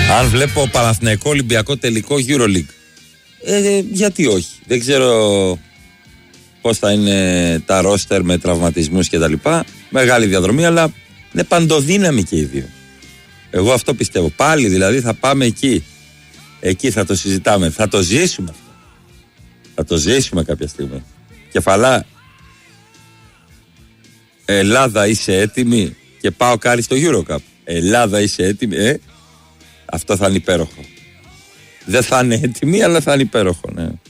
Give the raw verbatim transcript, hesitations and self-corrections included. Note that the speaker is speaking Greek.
Αν βλέπω Παναθηναϊκό Ολυμπιακό τελικό EuroLeague, ε, γιατί όχι. Δεν ξέρω πώς θα είναι τα ρόστερ με τραυματισμούς και τα λοιπά. Μεγάλη διαδρομή, αλλά είναι παντοδύναμοι και οι δύο. Εγώ αυτό πιστεύω. Πάλι δηλαδή θα πάμε εκεί. Εκεί θα το συζητάμε. Θα το ζήσουμε αυτό. Θα το ζήσουμε κάποια στιγμή. Κεφαλά, Ελλάδα είσαι έτοιμη και πάω κάρι στο EuroCup. Ελλάδα είσαι έτοιμη, ε? Αυτό θα είναι υπέροχο. Δεν θα είναι έτοιμη, αλλά θα είναι υπέροχο, ναι.